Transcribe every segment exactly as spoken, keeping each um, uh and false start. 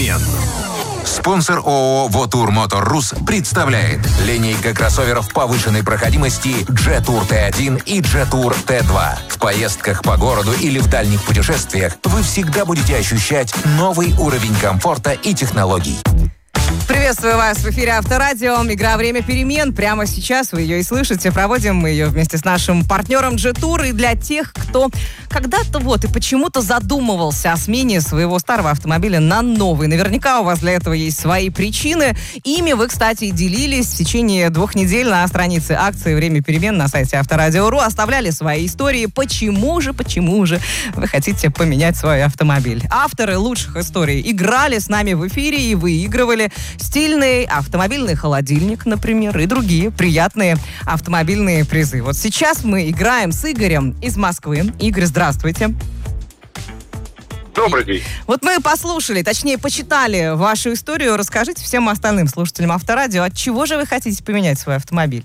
«Перемен». Спонсор ООО «Вотур Мотор Рус» представляет линейка кроссоверов повышенной проходимости Джетур Т один и Джетур Т два. В поездках по городу или в дальних путешествиях вы всегда будете ощущать новый уровень комфорта и технологий. Приветствую вас в эфире Авторадио. Игра «Время перемен». Прямо сейчас вы ее и слышите. Проводим мы ее вместе с нашим партнером Джетур. И для тех, кто когда-то вот и почему-то задумывался о смене своего старого автомобиля на новый. Наверняка у вас для этого есть свои причины. Ими вы, кстати, и делились в течение двух недель на странице акции «Время перемен» на сайте Авторадио.ру. Оставляли свои истории. Почему же, почему же вы хотите поменять свой автомобиль? Авторы лучших историй играли с нами в эфире и выигрывали стильный автомобильный холодильник, например, и другие приятные автомобильные призы. Вот сейчас мы играем с Игорем из Москвы. Игорь, здравствуйте. Добрый день. Вот мы послушали, точнее, почитали вашу историю. Расскажите всем остальным слушателям Авторадио, от чего же вы хотите поменять свой автомобиль?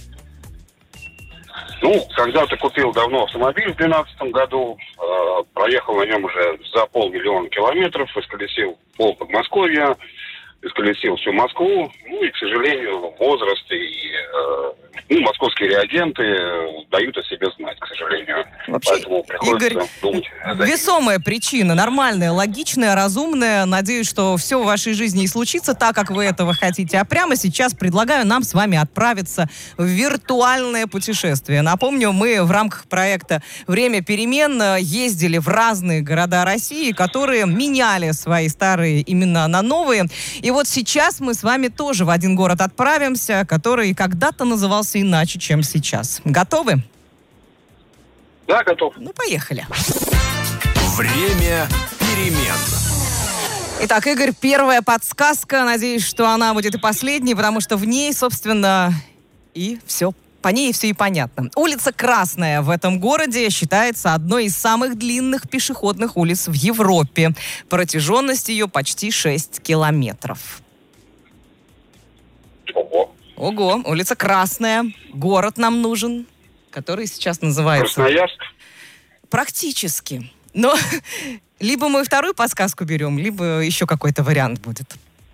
Ну, когда-то купил давно автомобиль в две тысячи двенадцатом году, э, проехал на нем уже за полмиллиона километров, исколесил пол Подмосковья, исколесил всю Москву, ну и, к сожалению, возраст и э, ну, московские реагенты дают о себе знать, к сожалению. Вообще, поэтому приходится Игорь, думать. весомая причина, нормальная, логичная, разумная. Надеюсь, что все в вашей жизни и случится так, как вы этого хотите. А прямо сейчас предлагаю нам с вами отправиться в виртуальное путешествие. Напомню, мы в рамках проекта «Время перемен» ездили в разные города России, которые меняли свои старые имена на новые. И вот сейчас мы с вами тоже в один город отправимся, который когда-то назывался иначе, чем сейчас. Готовы? Да, готов. Ну, поехали. Время перемен. Итак, Игорь, первая подсказка. Надеюсь, что она будет и последней, потому что в ней, собственно, и все. По ней все и понятно. Улица Красная в этом городе считается одной из самых длинных пешеходных улиц в Европе. Протяженность ее почти шесть километров. Ого. Ого, улица Красная. Город нам нужен, который сейчас называется... Красноярск? Практически. Но либо мы вторую подсказку берем, либо еще какой-то вариант будет.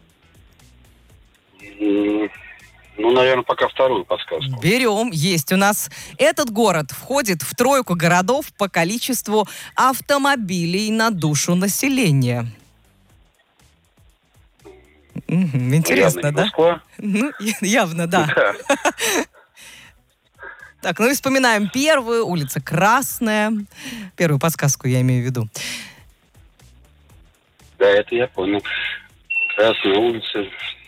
Ну, наверное, пока вторую подсказку. Берем. Есть у нас. Этот город входит в тройку городов по количеству автомобилей на душу населения. Угу, интересно, явно да? Москва. Ну, явно, да. Да. Так, ну и вспоминаем первую. Улица Красная. Первую подсказку я имею в виду. Да, это я понял. Красная улица.